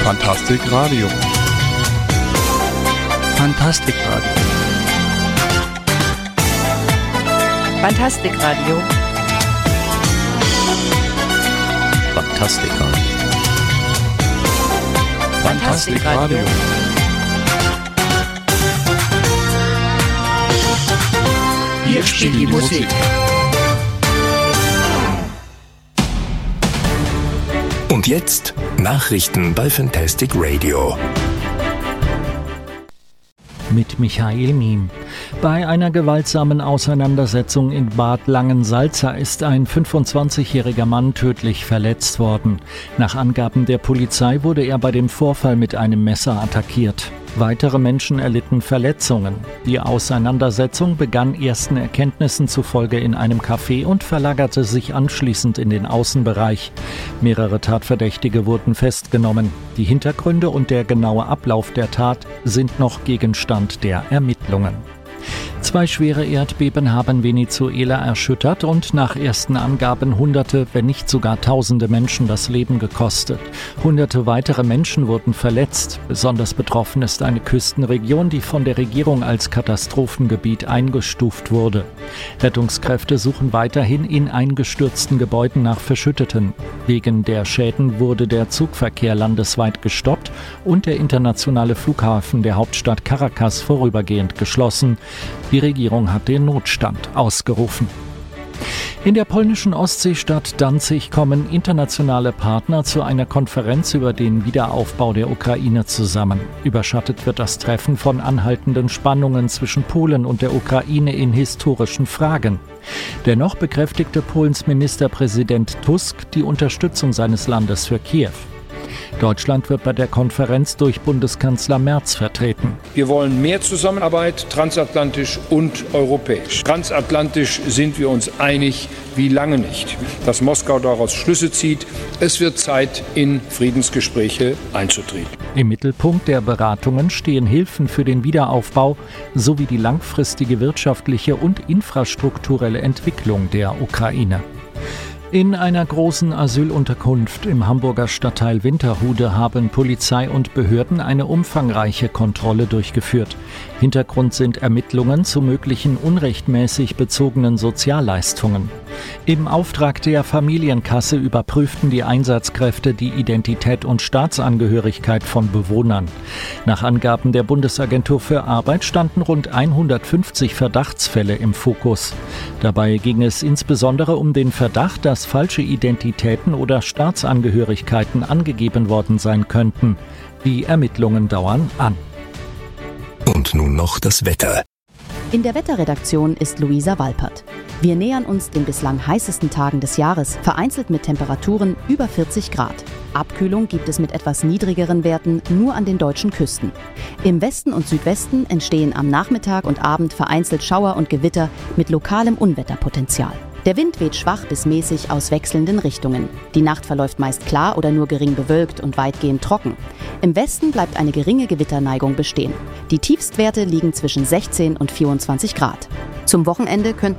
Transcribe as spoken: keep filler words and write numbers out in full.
Fantastic Radio. Fantastic Radio. Fantastic Radio. Fantastic Radio. Fantastic Radio. Hier spielt die Musik. Und jetzt Nachrichten bei Fantastic Radio. Mit Michael Miem. Bei einer gewaltsamen Auseinandersetzung in Bad Langensalza ist ein fünfundzwanzigjähriger Mann tödlich verletzt worden. Nach Angaben der Polizei wurde er bei dem Vorfall mit einem Messer attackiert. Weitere Menschen erlitten Verletzungen. Die Auseinandersetzung begann ersten Erkenntnissen zufolge in einem Café und verlagerte sich anschließend in den Außenbereich. Mehrere Tatverdächtige wurden festgenommen. Die Hintergründe und der genaue Ablauf der Tat sind noch Gegenstand der Ermittlungen. Zwei schwere Erdbeben haben Venezuela erschüttert und nach ersten Angaben Hunderte, wenn nicht sogar Tausende Menschen das Leben gekostet. Hunderte weitere Menschen wurden verletzt. Besonders betroffen ist eine Küstenregion, die von der Regierung als Katastrophengebiet eingestuft wurde. Rettungskräfte suchen weiterhin in eingestürzten Gebäuden nach Verschütteten. Wegen der Schäden wurde der Zugverkehr landesweit gestoppt und der internationale Flughafen der Hauptstadt Caracas vorübergehend geschlossen. Die Regierung hat den Notstand ausgerufen. In der polnischen Ostseestadt Danzig kommen internationale Partner zu einer Konferenz über den Wiederaufbau der Ukraine zusammen. Überschattet wird das Treffen von anhaltenden Spannungen zwischen Polen und der Ukraine in historischen Fragen. Dennoch bekräftigte Polens Ministerpräsident Tusk die Unterstützung seines Landes für Kiew. Deutschland wird bei der Konferenz durch Bundeskanzler Merz vertreten. Wir wollen mehr Zusammenarbeit, transatlantisch und europäisch. Transatlantisch sind wir uns einig wie lange nicht. Dass Moskau daraus Schlüsse zieht, es wird Zeit, in Friedensgespräche einzutreten. Im Mittelpunkt der Beratungen stehen Hilfen für den Wiederaufbau sowie die langfristige wirtschaftliche und infrastrukturelle Entwicklung der Ukraine. In einer großen Asylunterkunft im Hamburger Stadtteil Winterhude haben Polizei und Behörden eine umfangreiche Kontrolle durchgeführt. Hintergrund sind Ermittlungen zu möglichen unrechtmäßig bezogenen Sozialleistungen. Im Auftrag der Familienkasse überprüften die Einsatzkräfte die Identität und Staatsangehörigkeit von Bewohnern. Nach Angaben der Bundesagentur für Arbeit standen rund hundertfünfzig Verdachtsfälle im Fokus. Dabei ging es insbesondere um den Verdacht, dass falsche Identitäten oder Staatsangehörigkeiten angegeben worden sein könnten. Die Ermittlungen dauern an. Und nun noch das Wetter. In der Wetterredaktion ist Luisa Walpert. Wir nähern uns den bislang heißesten Tagen des Jahres, vereinzelt mit Temperaturen über vierzig Grad. Abkühlung gibt es mit etwas niedrigeren Werten nur an den deutschen Küsten. Im Westen und Südwesten entstehen am Nachmittag und Abend vereinzelt Schauer und Gewitter mit lokalem Unwetterpotenzial. Der Wind weht schwach bis mäßig aus wechselnden Richtungen. Die Nacht verläuft meist klar oder nur gering bewölkt und weitgehend trocken. Im Westen bleibt eine geringe Gewitterneigung bestehen. Die Tiefstwerte liegen zwischen sechzehn und vierundzwanzig Grad. Zum Wochenende könnten